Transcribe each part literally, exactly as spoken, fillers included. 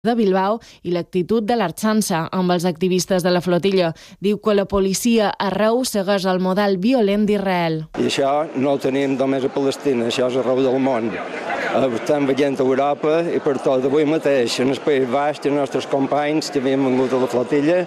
de Bilbao i l'actitud de l'Arxança amb els activistes de la flotilla. Diu que la policia arreu segueix el model violent d'Israel. I això no ho tenim només a Palestina, això és arreu del món. Ho estem veient a Europa i per tot. Avui mateix, en el País Basc, els nostres companys que havien vengut a la flotilla,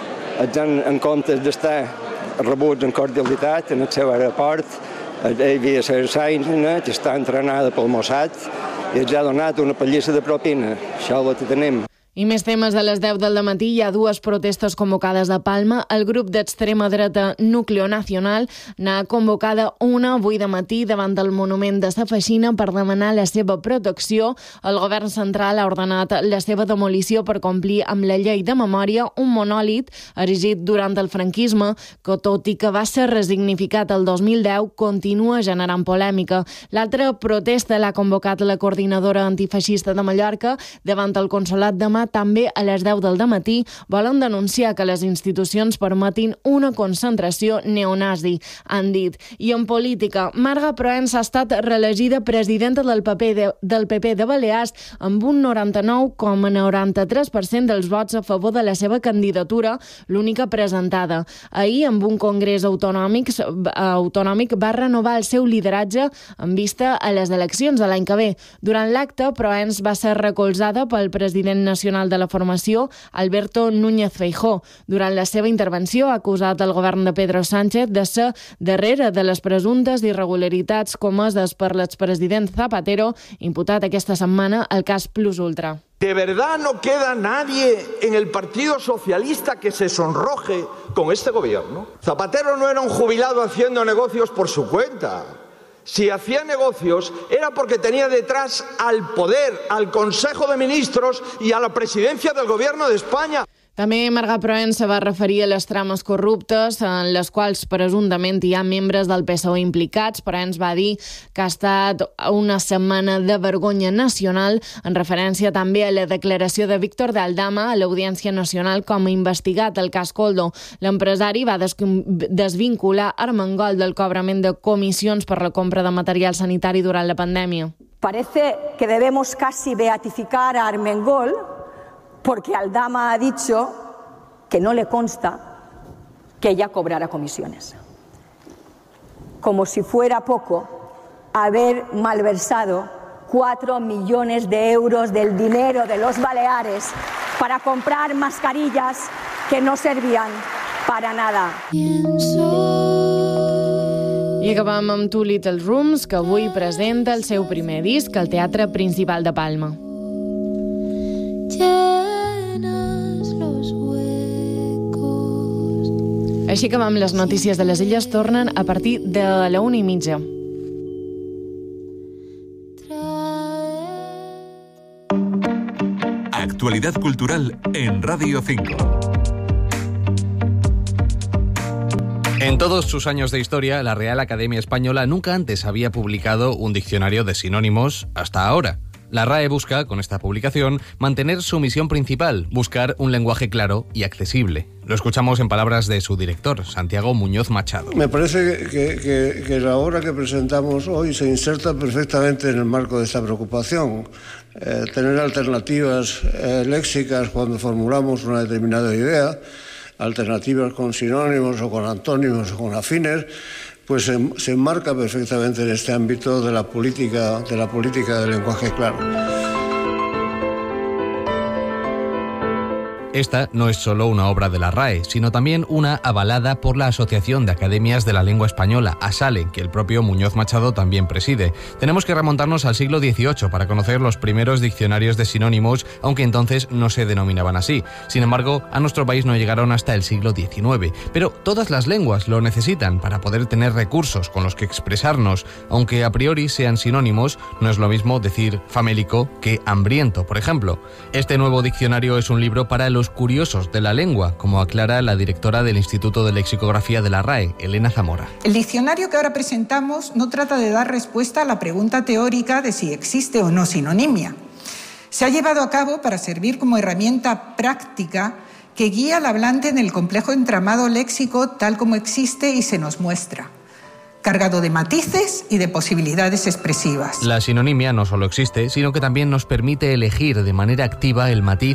en comptes d'estar rebuts en cordialitat en el seu aeroport, hi havia la Saina, que està entrenada pel Mossad, i els ha donat una pallissa de propina. Això ho tenim. I més temes. A les deu del dematí hi ha dues protestes convocades a Palma. El grup d'extrema dreta Núcleo Nacional n'ha convocada una avui de matí davant del monument de Sa Feixina per demanar la seva protecció. El govern central ha ordenat la seva demolició per complir amb la llei de memòria, un monòlit erigit durant el franquisme que, tot i que va ser resignificat el dos mil deu, continua generant polèmica. L'altra protesta l'ha convocat la coordinadora antifeixista de Mallorca davant el consolat de Mà. També a les deu del dematí volen denunciar que les institucions permetin una concentració neonazi, han dit. I en política, Marga Proens ha estat reelegida presidenta del P P de, del P P de Balears amb un noranta-nou coma noranta-tres per cent dels vots a favor de la seva candidatura, l'única presentada. Ahir, amb un congrés autonòmic, autonòmic va renovar el seu lideratge en vista a les eleccions de l'any que ve. Durant l'acte, Proens va ser recolzada pel president nacional de la formació, Alberto Núñez Feijóo. Durant la seva intervenció ha acusat el govern de Pedro Sánchez de ser darrere de les presumptes irregularitats comeses per l'expresident Zapatero, imputat aquesta setmana al cas Plus Ultra. ¿De verdad no queda nadie en el Partido Socialista que se sonroje con este gobierno? Zapatero no era un jubilado haciendo negocios por su cuenta. Si hacía negocios era porque tenía detrás al poder, al Consejo de Ministros y a la presidencia del Gobierno de España. També Marga Proens se va referir a les trames corruptes en les quals presumptament hi ha membres del P S O E implicats. Proens va dir que ha estat una setmana de vergonya nacional, en referència també a la declaració de Víctor de Aldama a l'Audiència Nacional com a investigat al cas Koldo. L'empresari va desvincular Armengol del cobrament de comissions per la compra de material sanitari durant la pandèmia. Parece que debemos casi beatificar a Armengol porque Aldama ha dicho que no le consta que ella cobrara comisiones. Como si fuera poco haber malversado cuatro millones de euros del dinero de los Baleares para comprar mascarillas que no servían para nada. I acabam amb Two Little Rooms, que avui presenta el seu primer disc al Teatre Principal de Palma. Així que vam, les notícies de les Illes tornen a partir de la una i mitja. Actualidad cultural en Radio cinco. En todos sus años de historia, la Real Academia Española nunca antes había publicado un diccionario de sinónimos hasta ahora. La RAE busca, con esta publicación, mantener su misión principal, buscar un lenguaje claro y accesible. Lo escuchamos en palabras de su director, Santiago Muñoz Machado. Me parece que, que, que la obra que presentamos hoy se inserta perfectamente en el marco de esta preocupación. Eh, tener alternativas eh, léxicas cuando formulamos una determinada idea, alternativas con sinónimos o con antónimos o con afines, pues se, se enmarca perfectamente en este ámbito de la política, de la política del lenguaje claro. Esta no es solo una obra de la RAE, sino también una avalada por la Asociación de Academias de la Lengua Española, ASALE, que el propio Muñoz Machado también preside. Tenemos que remontarnos al siglo dieciocho para conocer los primeros diccionarios de sinónimos, aunque entonces no se denominaban así. Sin embargo, a nuestro país no llegaron hasta el siglo diecinueve. Pero todas las lenguas lo necesitan para poder tener recursos con los que expresarnos. Aunque a priori sean sinónimos, no es lo mismo decir famélico que hambriento, por ejemplo. Este nuevo diccionario es un libro para los curiosos de la lengua, como aclara la directora del Instituto de Lexicografía de la RAE, Elena Zamora. El diccionario que ahora presentamos no trata de dar respuesta a la pregunta teórica de si existe o no sinonimia. Se ha llevado a cabo para servir como herramienta práctica que guía al hablante en el complejo entramado léxico tal como existe y se nos muestra. cargado de matices y de posibilidades expresivas. La sinonimia no solo existe, sino que también nos permite elegir de manera activa el matiz